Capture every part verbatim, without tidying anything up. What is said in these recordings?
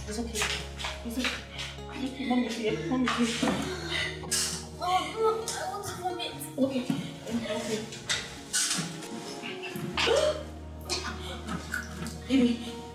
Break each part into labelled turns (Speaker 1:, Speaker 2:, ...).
Speaker 1: It's okay. It's okay. Mommy's here. Mommy's here.
Speaker 2: Oh, look, I want to vomit.
Speaker 1: Okay. Okay. Baby.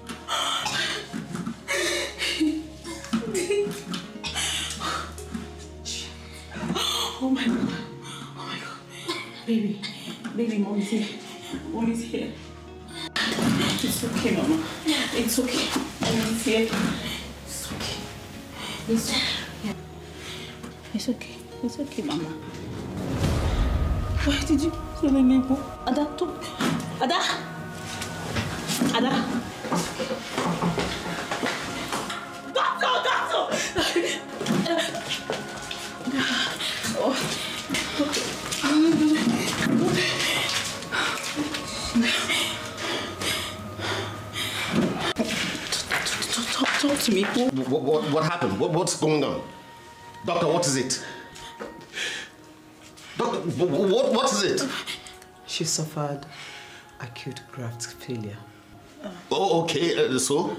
Speaker 1: Oh my god. Oh my god. Baby. Baby, mommy's here. Mommy's here. It's okay, Mama. It's okay. Mommy's here. It's okay. It's okay. It's okay. It's okay, Mama. Why did you suddenly go? Ada, talk. Ada! Ada! Doctor! Doctor! Oh. Talk, talk to me.
Speaker 3: What, what, what happened? What, what's going on? Doctor, what is it? Doctor, what, what is it?
Speaker 4: She suffered acute graft failure.
Speaker 3: Oh, okay. Uh, so?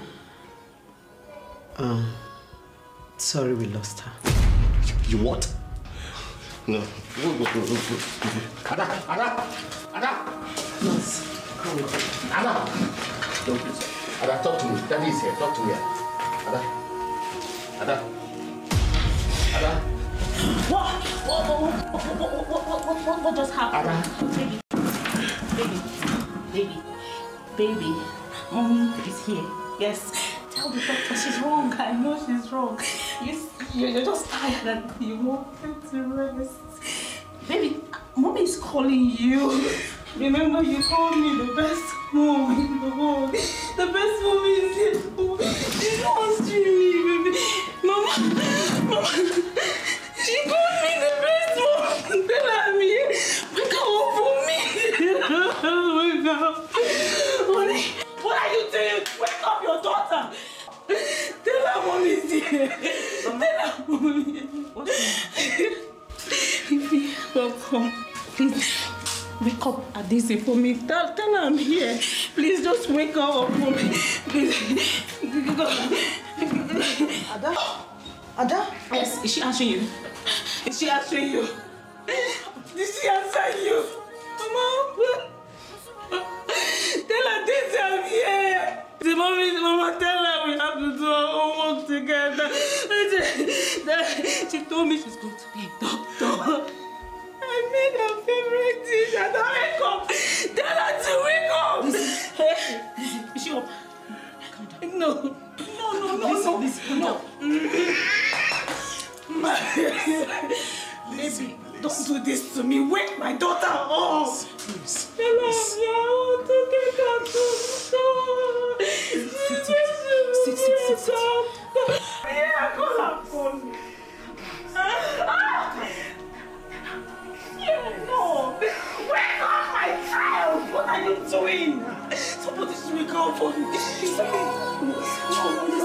Speaker 4: Um, sorry we lost her.
Speaker 3: You what? No. Ada, Ada, Ada.
Speaker 4: Nurse, come with me.
Speaker 3: Ada. Don't please. Ada, talk to me. Daddy is here. Talk to me. Ada. Ada. Ada.
Speaker 1: What? What, what, what, what, what, what, what, what just happened?
Speaker 3: Ada.
Speaker 1: Baby. Baby. Baby. Baby. Mommy is here. Yes. Tell the doctor she's wrong. I know she's wrong. You, you're just tired and you want to rest. Baby, Mommy is calling you. Remember, you called me the best mom in the world. The best mom is here. She wants to me, baby. Mama, Mama, she called me the best mom. Tell her me. Wake up for me. Wake up. Honey, what are you doing? Wake up your daughter. Tell her Mommy is here. Tell her Mommy. What's Baby, welcome. Please. Wake up at this for me. Tell, tell her I'm here. Please just wake up for me. Please.
Speaker 4: Ada? Ada?
Speaker 1: Yes, is she answering you? Is she answering you? Did she answer you? Mama? Tell her this I'm here. The mommy, Mama, tell her we have to do our homework together. She told me she's going to be a doctor. I made her favorite dish and I wake up. Tell her to wake up. Hey, is she up? Calm down. No. No, no, no, listen, no. Listen, no. Baby, don't do this to me. Wake my daughter up. Please. Tell her I'm here. I want to get her to stop. Sit, sit, sit, sit. Yeah, call her for me. Yeah, no! Wake up, my child! What are you doing? Somebody should wake up for me.